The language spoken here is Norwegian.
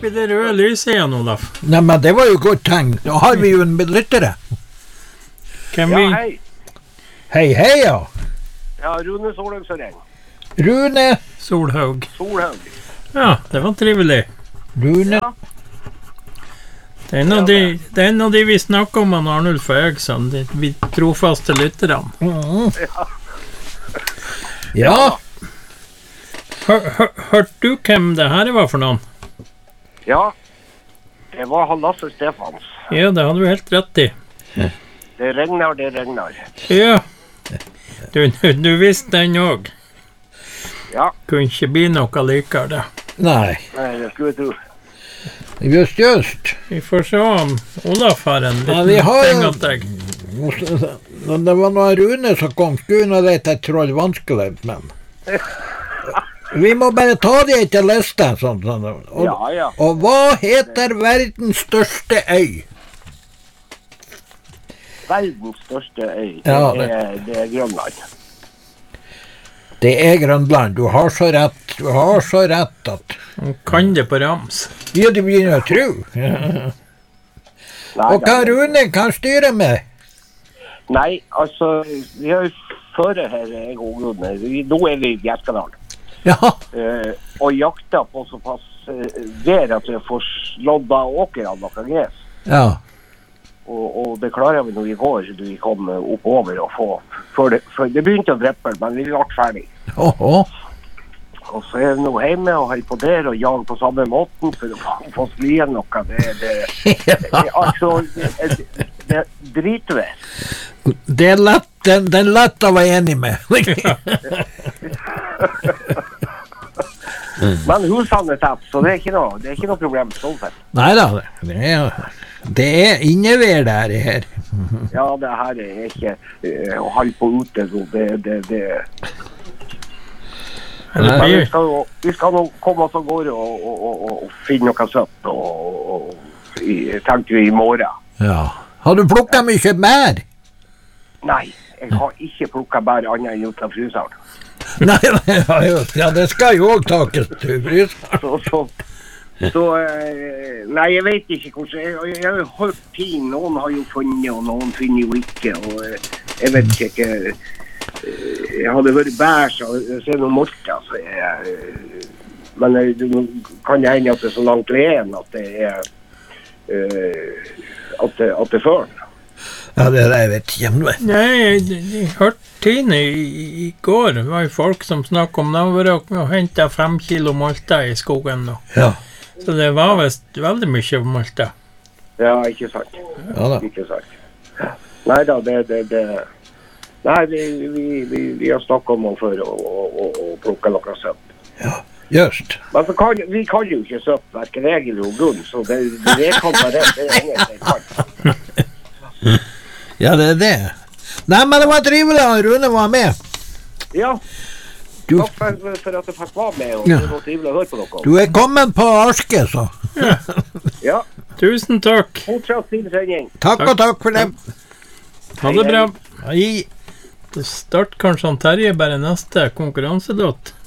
opp I det røde lyset igjen, Olaf. Nei, men det var jo godt tegn. Da har vi jo en lyttere. Hvem vi? hei. Hei, hei, ja. Ja, Rune Solhaug som ringer. Rune. Solhaug. Solhaug. Ja, det var trivelig. Rune. Ja. Det er en av de vi snakker om, Arnulf og jeg, sånn, vi trofaste lytterne. Ja. Hørte du hvem det her var for noen? Ja, det var han Lasse Stefans. Ja, det hadde du helt rett I. Det regner. Ja, du visste den også. Ja, Kunne ikke bli noe likere det. Nei. det skulle jeg tro. Just. Vi får se om Olaf har en Ja, liten vi har ting jo- til deg. Når det var noe Rune som kom, skulle nå lete et troll vanskelig, men vi må bare ta det etter liste. Sånn. Og, Ja. og hva heter verdens største øy? Verdens største øy, Ja, det er Grønland. Det er Grønland. Du har så rett at Han kan det på rams. ja, du begynner å tro. Nei, Og hva Rune kan styre med? Nei, altså, vi har jo føre her, jeg og Gunnar. Nå er vi I Bjerkedalen. Ja, Og jakta på såpass vær at vi får slått av åkerne noe gres. ja. Og det klarer vi når vi går, så vi kom oppover og få... For det begynte å dreppe, men vi ble ferdig. Åhå. Og så er vi nå hjemme og holder på der og jager på samme måten for å få skli igjen noe. Det er dritvær. Det er lett, den er lett å være enig med. Men husene er tett, så det er ikke noe problem sånn sett. Neida, det er innevær der her. Ja, det her er ikke å holde på ute, så det Eller Men blir vi skal nå komme oss av gårde og finne noe søtt, og tenkte vi I morgen. Ja. Har du plukket mye mer? Nei, jeg har ikke plukket bær annet enn ut av fryseren. Nei, ja, det skal jo også takes til fryseren. Nei, jeg vet ikke hvordan. Jeg har jo hørt ting. Noen har jo funnet, og noen finner jo ikke. Og jeg vet ikke. Jeg hadde vært bær, så jeg ser noen morter. Men det kan hende at det er så langt veien at det er at det før. Ja, det jeg vet ikke om det. Nei, jeg hørte Tine I går. Det var jo folk som snakket om det var å hente 5 kilo malta I skogen nå. Ja. Så det var vist veldig mye malta. Ja, ikke sant. Ja da. Ikke sant. Nei da, Nei, vi har snakket om det før og plukket noe søtt. Ja, just. Men så vi kan jo ikke søtt, hverken jeg eller Gunn, så det kan være det er ingen jeg kan. Ja, det er det. Nei, men det var trivelig at Rune var med. Ja, Du, takk for at jeg fikk være med, og Ja. det var trivelig å høre på dere. du er kommet på Arske, så. Ja, Tusen takk. fortsatt fin sending. Takk og takk for det. Ha det bra. Hei. Det starter kanskje han Terje bare neste konkurranselåt.